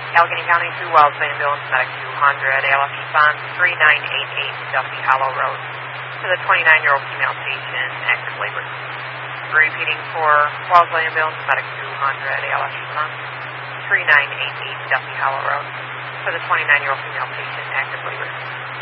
Allegheny County to Wellesley Ambulance Medic 200, ALF response 3988 Duffy Hollow Road to the 29-year-old female patient, active labor. Repeating for Wellesley Ambulance Medic 200, ALF response 3988 Duffy Hollow Road to the 29-year-old female patient, active labor.